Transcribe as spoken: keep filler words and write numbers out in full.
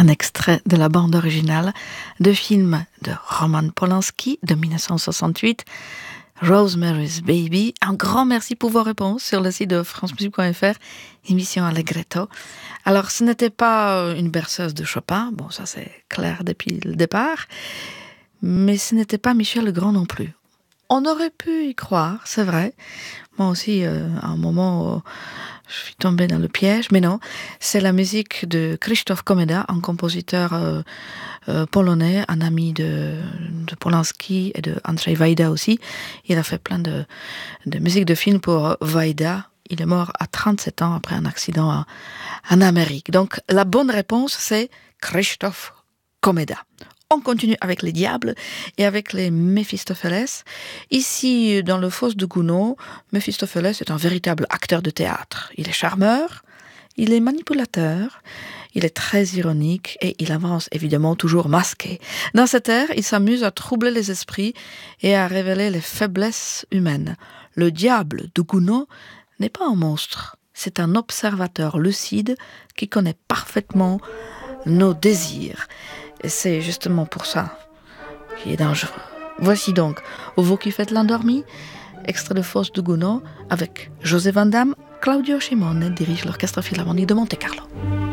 un extrait de la bande originale de film de Roman Polanski de mille neuf cent soixante-huit, Rosemary's Baby. Un grand merci pour vos réponses sur le site de france musique point f r, émission Allegretto. Alors, ce n'était pas une berceuse de Chopin, bon, ça c'est clair depuis le départ, mais ce n'était pas Michel Legrand non plus. On aurait pu y croire, c'est vrai. Moi aussi, euh, à un moment, euh, je suis tombée dans le piège, mais non. C'est la musique de Krzysztof Komeda, un compositeur euh, euh, polonais, un ami de, de Polanski et de Andrzej Wajda aussi. Il a fait plein de, de musique de film pour Wajda. Il est mort à trente-sept ans après un accident en, en Amérique. Donc, la bonne réponse, c'est Krzysztof Komeda. On continue avec les diables et avec les Méphistophélès. Ici, dans le Fosse de Gounod, Méphistophélès est un véritable acteur de théâtre. Il est charmeur, il est manipulateur, il est très ironique et il avance évidemment toujours masqué. Dans cette ère, il s'amuse à troubler les esprits et à révéler les faiblesses humaines. Le diable de Gounod n'est pas un monstre, c'est un observateur lucide qui connaît parfaitement nos désirs. Et c'est justement pour ça qu'il est dangereux. Voici donc, vous qui faites l'endormi, extrait de Fosse de Gounod avec José Van Damme. Claudio Cimone dirige l'Orchestre Philharmonique de Monte-Carlo.